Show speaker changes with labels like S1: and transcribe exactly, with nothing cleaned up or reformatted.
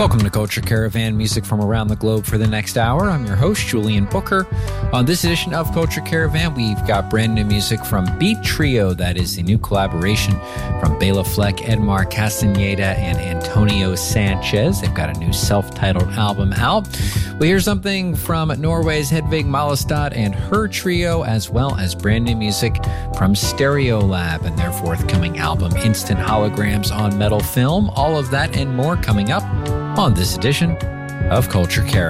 S1: Welcome to Culture Caravan, music from around the globe for the next hour. I'm your host, Julian Booker. On this edition of Culture Caravan, we've got brand new music from Beat Trio. That is the new collaboration from Bela Fleck, Edmar Castaneda, and Antonio Sanchez. They've got a new self-titled album out. We hear something from Norway's Hedvig Malestad and her trio, as well as brand new music from Stereolab and their forthcoming album, Instant Holograms on Metal Film. All of that and more coming up on this edition of Culture Caravan.